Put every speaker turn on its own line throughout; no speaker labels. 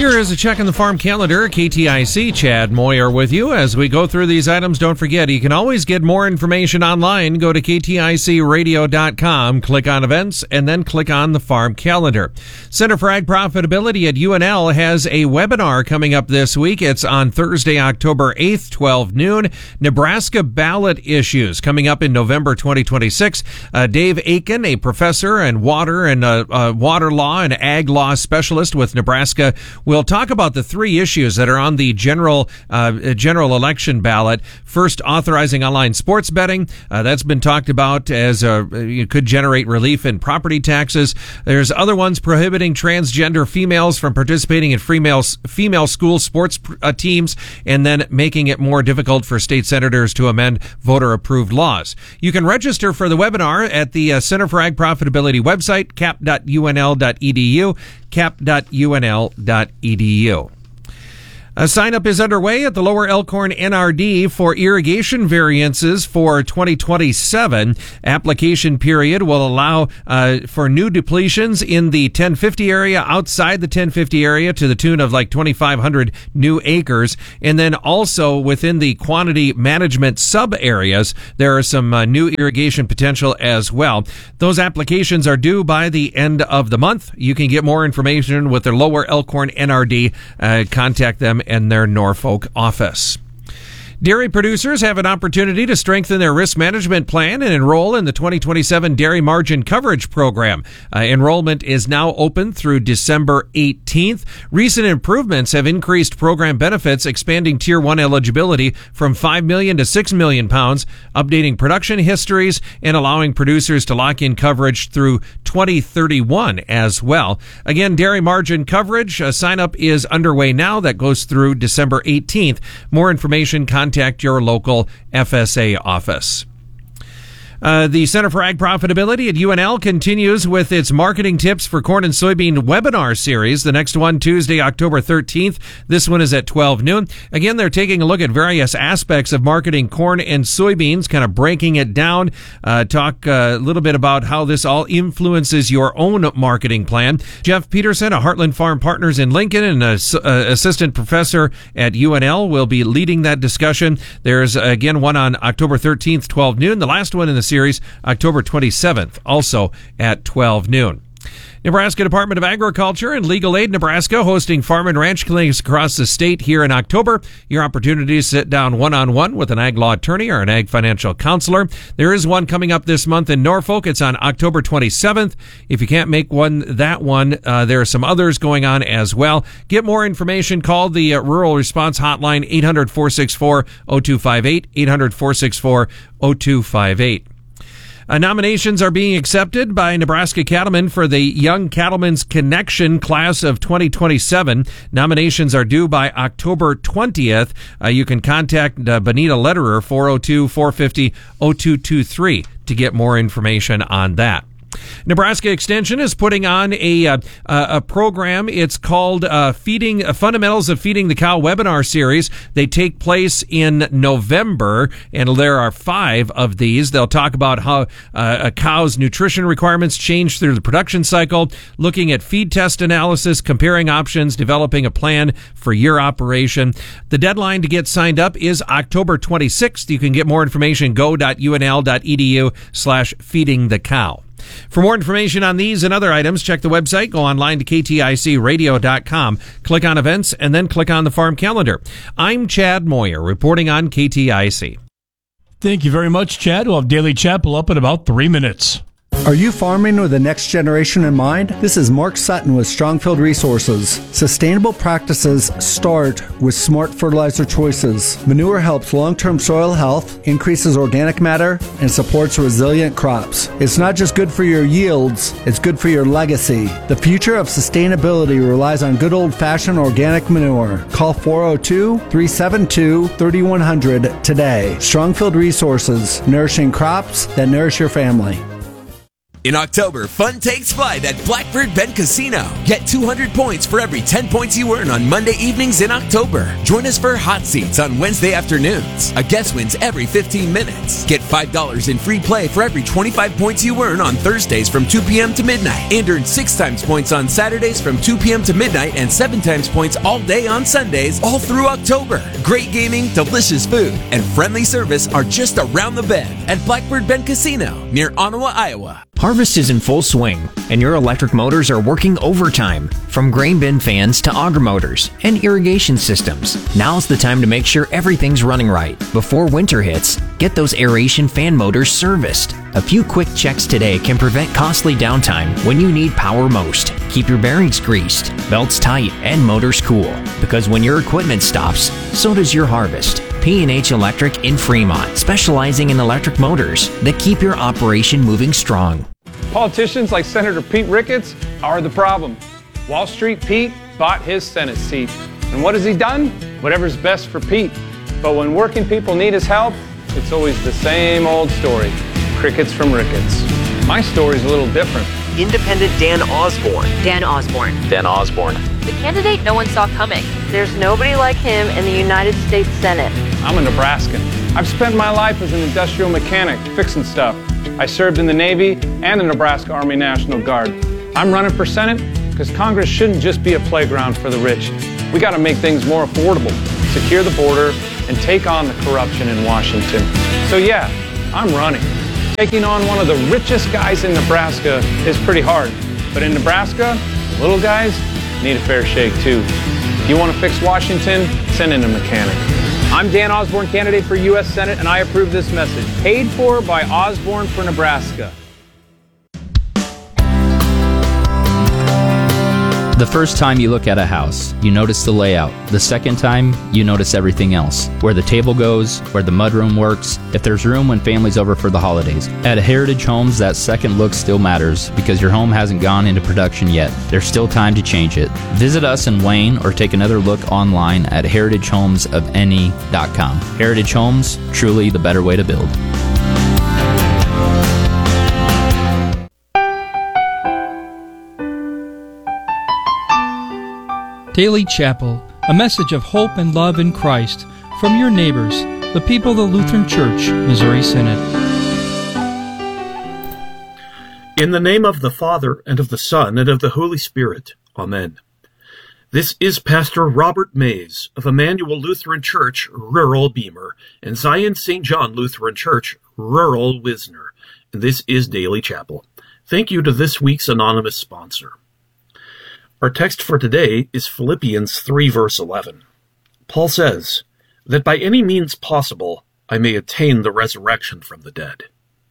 Here is a check on the farm calendar. KTIC, Chad Moyer with you. As we go through these items, don't forget, you can always get more information online. Go to kticradio.com, click on events, and then click on the farm calendar. Center for Ag Profitability at UNL has a webinar coming up this week. It's on Thursday, October 8th, 12 noon. Nebraska ballot issues coming up in November 2026. Dave Aiken, a professor and water law and ag law specialist with Nebraska, we'll talk about the three issues that are on the general election ballot. First, authorizing online sports betting. That's been talked about as it could generate relief in property taxes. There's other ones prohibiting transgender females from participating in female school sports teams, and then making it more difficult for state senators to amend voter-approved laws. You can register for the webinar at the Center for Ag Profitability website, cap.unl.edu, cap.unl.edu. A sign-up is underway at the Lower Elkhorn NRD for irrigation variances for 2027. Application period will allow for new depletions in the 1050 area, outside the 1050 area, to the tune of like 2,500 new acres. And then also within the quantity management sub-areas, there are some new irrigation potential as well. Those applications are due by the end of the month. You can get more information with their Lower Elkhorn NRD. Contact them and their Norfolk office. Dairy producers have an opportunity to strengthen their risk management plan and enroll in the 2027 Dairy Margin Coverage Program. Enrollment is now open through December 18th. Recent improvements have increased program benefits, expanding Tier 1 eligibility from 5 million to 6 million pounds, updating production histories, and allowing producers to lock in coverage through 2031 as well. Again, Dairy Margin Coverage sign-up is underway now. That goes through December 18th. More information, contact your local FSA office. The Center for Ag Profitability at UNL continues with its marketing tips for corn and soybean webinar series. The next one, Tuesday, October 13th. This one is at 12 noon. Again, they're taking a look at various aspects of marketing corn and soybeans, kind of breaking it down, talk a little bit about how this all influences your own marketing plan. Jeff Peterson of Heartland Farm Partners in Lincoln and assistant professor at UNL will be leading that discussion. There's, again, one on October 13th, 12 noon. The last one in the series, October 27th, also at 12 noon. Nebraska Department of Agriculture and Legal Aid Nebraska hosting farm and ranch clinics across the state here in October. Your opportunity to sit down one-on-one with an ag law attorney or an ag financial counselor. There is one coming up this month in Norfolk. It's on October 27th. If you can't make that one, there are some others going on as well. Get more information. Call the Rural Response Hotline, 800-464-0258, 800-464-0258. Nominations are being accepted by Nebraska cattlemen for the Young Cattlemen's Connection class of 2027. Nominations are due by October 20th. You can contact Benita Lederer, 402-450-0223, to get more information on that. Nebraska Extension is putting on a program. It's called Fundamentals of Feeding the Cow webinar series. They take place in November, and there are 5 of these. They'll talk about how a cow's nutrition requirements change through the production cycle, looking at feed test analysis, comparing options, developing a plan for your operation. The deadline to get signed up is October 26th. You can get more information, go.unl.edu/feedingthecow. For more information on these and other items, check the website. Go online to kticradio.com. Click on events and then click on the farm calendar. I'm Chad Moyer reporting on KTIC.
Thank you very much, Chad. We'll have Daily Chapel up in about 3 minutes.
Are you farming with the next generation in mind? This is Mark Sutton with Strongfield Resources. Sustainable practices start with smart fertilizer choices. Manure helps long-term soil health, increases organic matter, and supports resilient crops. It's not just good for your yields, it's good for your legacy. The future of sustainability relies on good old-fashioned organic manure. Call 402-372-3100 today. Strongfield Resources, nourishing crops that nourish your family.
In October, fun takes flight at Blackbird Bend Casino. Get 200 points for every 10 points you earn on Monday evenings in October. Join us for hot seats on Wednesday afternoons. A guest wins every 15 minutes. Get $5 in free play for every 25 points you earn on Thursdays from 2 p.m. to midnight. And earn 6 times points on Saturdays from 2 p.m. to midnight and 7 times points all day on Sundays, all through October. Great gaming, delicious food, and friendly service are just around the bend at Blackbird Bend Casino near Ottawa, Iowa.
Harvest is in full swing, and your electric motors are working overtime. From grain bin fans to auger motors and irrigation systems, now's the time to make sure everything's running right. Before winter hits, get those aeration fan motors serviced. A few quick checks today can prevent costly downtime when you need power most. Keep your bearings greased, belts tight, and motors cool. Because when your equipment stops, so does your harvest. P&H Electric in Fremont, specializing in electric motors that keep your operation moving strong.
Politicians like Senator Pete Ricketts are the problem. Wall Street Pete bought his Senate seat. And what has he done? Whatever's best for Pete. But when working people need his help, it's always the same old story. Crickets from Ricketts. My story's a little different.
Independent Dan Osborne.
Dan Osborne.
Dan Osborne.
The candidate no one saw coming.
There's nobody like him in the United States Senate.
I'm a Nebraskan. I've spent my life as an industrial mechanic, fixing stuff. I served in the Navy and the Nebraska Army National Guard. I'm running for Senate because Congress shouldn't just be a playground for the rich. We got to make things more affordable, secure the border, and take on the corruption in Washington. So yeah, I'm running. Taking on one of the richest guys in Nebraska is pretty hard. But in Nebraska, the little guys need a fair shake too. If you want to fix Washington, send in a mechanic. I'm Dan Osborne, candidate for U.S. Senate, and I approve this message. Paid for by Osborne for Nebraska.
The first time you look at a house, you notice the layout. The second time, you notice everything else. Where the table goes, where the mudroom works, if there's room when family's over for the holidays. At Heritage Homes, that second look still matters because your home hasn't gone into production yet. There's still time to change it. Visit us in Wayne or take another look online at heritagehomesofany.com. Heritage Homes, truly the better way to build.
Daily Chapel, a message of hope and love in Christ from your neighbors, the people of the Lutheran Church, Missouri Synod.
In the name of the Father, and of the Son, and of the Holy Spirit. Amen. This is Pastor Robert Mays of Emmanuel Lutheran Church, rural Beamer, and Zion St. John Lutheran Church, rural Wisner, and this is Daily Chapel. Thank you to this week's anonymous sponsor. Our text for today is Philippians 3, verse 11. Paul says, that by any means possible I may attain the resurrection from the dead.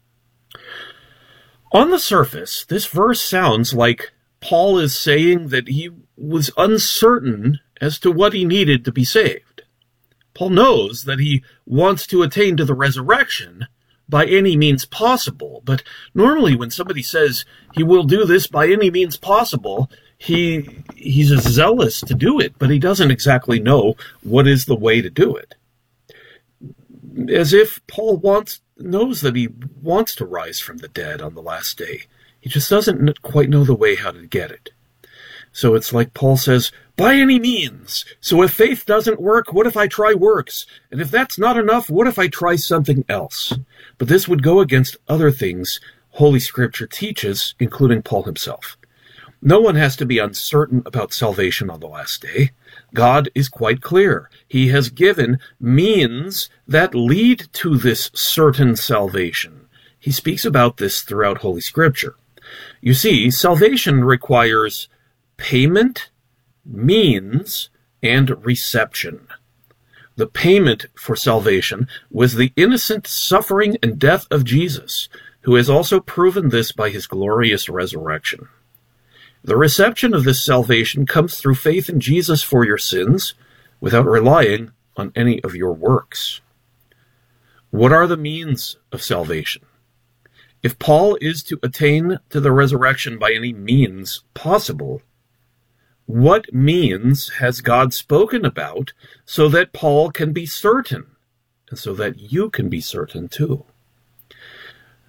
On the surface, this verse sounds like Paul is saying that he was uncertain as to what he needed to be saved. Paul knows that he wants to attain to the resurrection by any means possible, but normally when somebody says he will do this by any means possible, he's zealous to do it, but he doesn't exactly know what is the way to do it. As if Paul knows that he wants to rise from the dead on the last day. He just doesn't quite know the way how to get it. So it's like Paul says, by any means. So if faith doesn't work, what if I try works? And if that's not enough, what if I try something else? But this would go against other things Holy Scripture teaches, including Paul himself. No one has to be uncertain about salvation on the last day. God is quite clear. He has given means that lead to this certain salvation. He speaks about this throughout Holy Scripture. You see, salvation requires payment, means, and reception. The payment for salvation was the innocent suffering and death of Jesus, who has also proven this by his glorious resurrection. The reception of this salvation comes through faith in Jesus for your sins, without relying on any of your works. What are the means of salvation? If Paul is to attain to the resurrection by any means possible, what means has God spoken about so that Paul can be certain, and so that you can be certain too?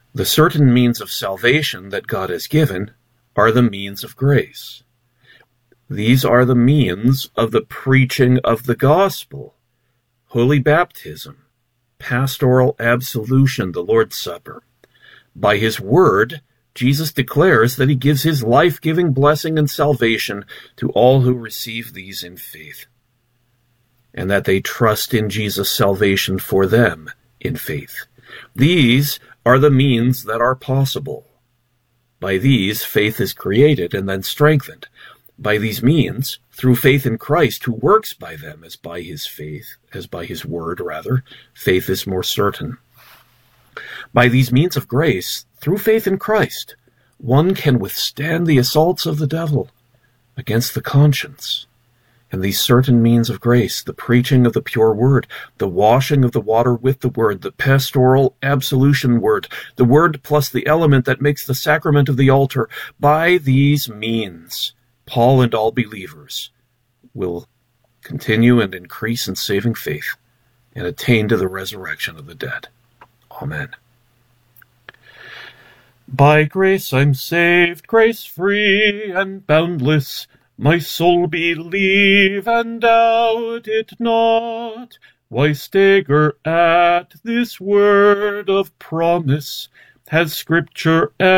The certain means of salvation that God has given are the means of grace. These are the means of the preaching of the gospel, holy baptism, pastoral absolution, the Lord's Supper. By his word, Jesus declares that he gives his life-giving blessing and salvation to all who receive these in faith, and that they trust in Jesus' salvation for them in faith. These are the means that are possible. By these, faith is created and then strengthened. By these means, through faith in Christ, who works by them as by his word, faith is more certain. By these means of grace, through faith in Christ, one can withstand the assaults of the devil against the conscience. And these certain means of grace, the preaching of the pure word, the washing of the water with the word, the pastoral absolution word, the word plus the element that makes the sacrament of the altar, by these means, Paul and all believers will continue and increase in saving faith and attain to the resurrection of the dead. Amen. By grace I'm saved, grace free and boundless. My soul believe and doubt it not. Why stagger at this word of promise? Has Scripture